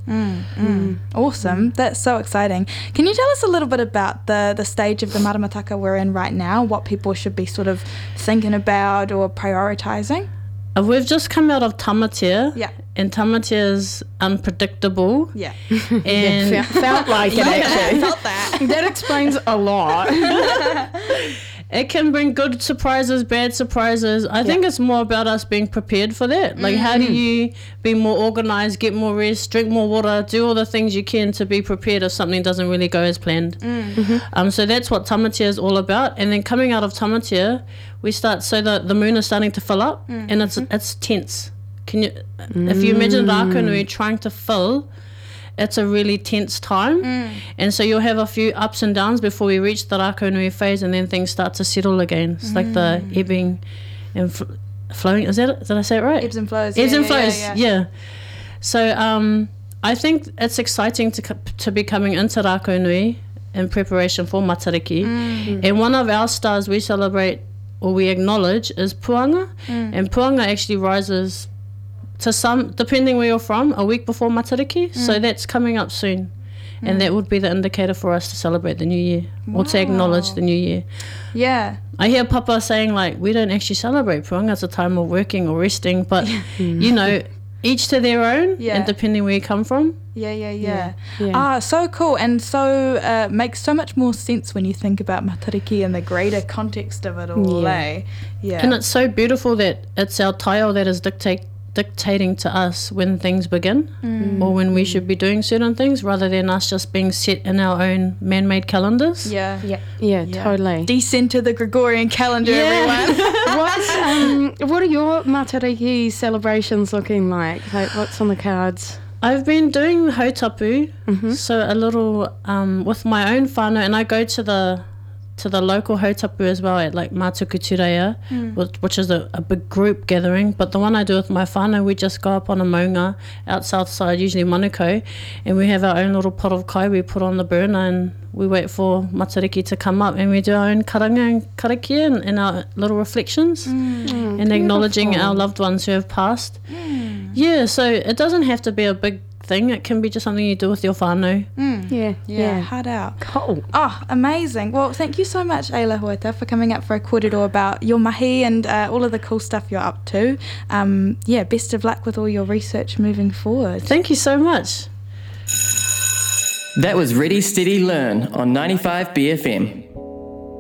Awesome. That's so exciting. Can you tell us a little bit about the stage of the maramataka we're in right now, what people should be sort of thinking about or prioritising? We've just come out of tamatea. Yeah. And tamatea is unpredictable. Yeah. And felt like it actually. Felt that. That explains a lot. it can bring good surprises, bad surprises. I think it's more about us being prepared for that. Like, how do you be more organised, get more rest, drink more water, do all the things you can to be prepared if something doesn't really go as planned. So that's what tamatea is all about. And then coming out of tamatea, we start, so the moon is starting to fill up, and it's tense. Can you, if you imagine rākau nui trying to fill, it's a really tense time, and so you'll have a few ups and downs before we reach the rākau nui phase, and then things start to settle again. It's like the ebbing and flowing. Is that it? Did I say it right? Ebbs and flows. Ebbs and flows. Yeah. So I think it's exciting to be coming into rākau nui in preparation for Matariki, and one of our stars we celebrate or we acknowledge is Puanga, and Puanga actually rises to some, depending where you're from, a week before Matariki, so that's coming up soon, and that would be the indicator for us to celebrate the new year, or to acknowledge the new year. Yeah. I hear Papa saying, like, we don't actually celebrate Puanga, it's a time of working or resting, but you know, each to their own, and depending where you come from. Yeah. Ah, so cool, and so makes so much more sense when you think about Matariki and the greater context of it all, eh? Yeah. And it's so beautiful that it's our taio that is dictating to us when things begin, or when we should be doing certain things, rather than us just being set in our own man-made calendars. Yeah, Totally. Decenter the Gregorian calendar, everyone. What are your Matariki celebrations looking like? Like, what's on the cards? I've been doing hautapu, so a little with my own whānau, and I go to the local hautapu as well at like Mātukutureia, which is a big group gathering, but the one I do with my whānau, we just go up on a maunga out south side, usually Manukau, and we have our own little pot of kai we put on the burner, and we wait for Matariki to come up, and we do our own karanga and karakia and our little reflections and acknowledging our loved ones who have passed. Yeah, so it doesn't have to be a big thing, it can be just something you do with your whānau. Yeah, hard out. Cool. Oh, amazing. Well, thank you so much, Ayla Huerta, for coming up for a kōrero about your mahi and all of the cool stuff you're up to. Best of luck with all your research moving forward. Thank you so much. That was Ready, Steady, Learn on 95 BFM.